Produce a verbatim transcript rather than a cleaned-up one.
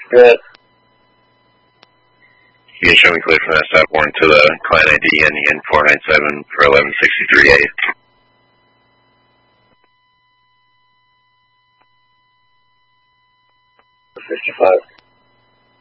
Good. You can show me clear from that stop warrant to the client I D ending in four nine seven for eleven sixty-three A. fifty-five.